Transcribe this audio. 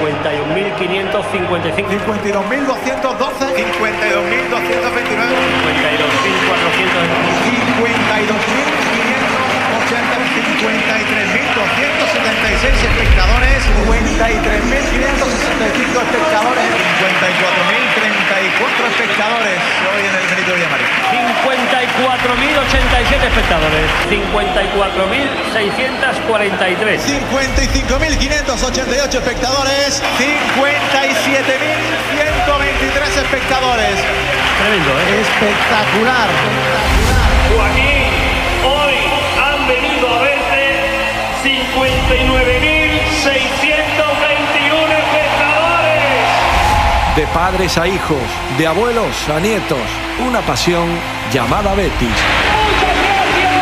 52.229. 53.276 espectadores. 53.565 espectadores. 54.034 espectadores hoy en el Benito Villamarín. 54.087 espectadores. 54.643. 55.588 espectadores. 57.123 espectadores. Tremendo, ¿eh? Espectacular. Joaquín, hoy han venido a verte 59.621 espectadores. De padres a hijos, de abuelos a nietos, una pasión llamada Betis.